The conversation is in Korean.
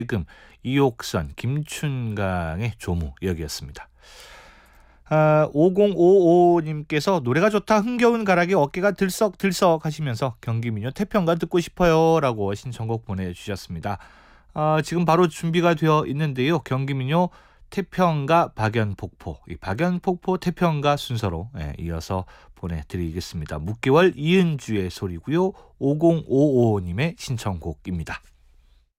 지금 이옥선, 김춘강의 조무 여기였습니다. 5055님께서 노래가 좋다 흥겨운 가락에 어깨가 들썩들썩 하시면서 경기민요 태평가 듣고 싶어요 라고 신청곡 보내주셨습니다. 지금 바로 준비가 되어 있는데요. 경기민요 태평가 박연폭포, 이 박연폭포 태평가 순서로 이어서 보내드리겠습니다. 묵개월 이은주의 소리고요. 5055님의 신청곡입니다.